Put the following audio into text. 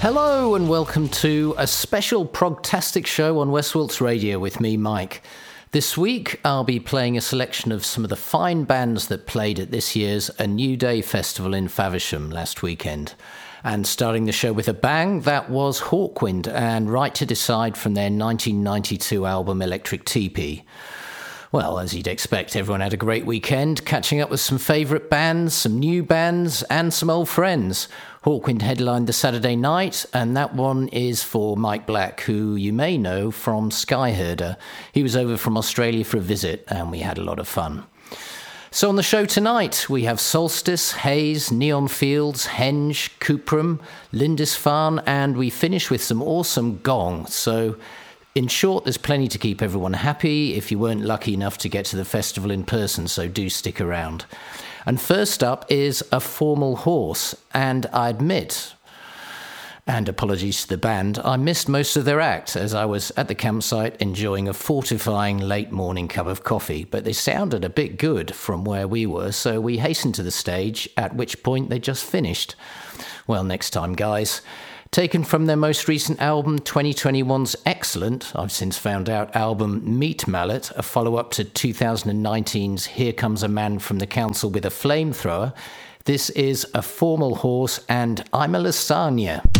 Hello and welcome to a special progtastic show on West Wilts Radio with me, Mike. This week I'll be playing a selection of some of the fine bands that played at this year's A New Day Festival in Faversham last weekend. And starting the show with a bang, that was Hawkwind and Right to Decide from their 1992 album Electric Teepee. Well, as you'd expect, everyone had a great weekend, catching up with some favourite bands, some new bands, and some old friends. Hawkwind headlined the Saturday night, and that one is for Mike Black, who you may know from Skyherder. He was over from Australia for a visit, and we had a lot of fun. So on the show tonight, we have Solstice, Haze, Neon Fields, Henge, Cuprum, Lindisfarne, and we finish with some awesome Gong. So in short, there's plenty to keep everyone happy if you weren't lucky enough to get to the festival in person, so do stick around. And first up is A Formal Horse, and I admit, and apologies to the band, I missed most of their act as I was at the campsite enjoying a fortifying late morning cup of coffee, but they sounded a bit good from where we were, so we hastened to the stage, at which point they just finished. Well, next time, guys. Taken from their most recent album, 2021's excellent, I've since found out, album Meat Mallet, a follow-up to 2019's Here Comes a Man from the Council with a Flamethrower, this is A Formal Horse and I'm a Lasagna.